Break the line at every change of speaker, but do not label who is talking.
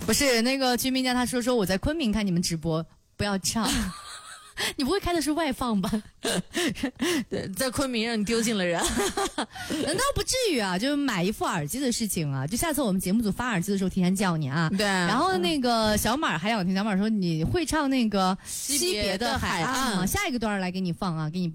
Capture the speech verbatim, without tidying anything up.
不是那个居民家，他说说我在昆明看你们直播，不要唱。你不会开的是外放吧？
对，在昆明让你丢尽了人。
难道不至于啊？就是买一副耳机的事情啊，就下次我们节目组发耳机的时候提前叫你啊。
对。
然后那个小马还想听小马说你会唱那个
惜别的海岸
吗？下一个段来给你放啊，给你。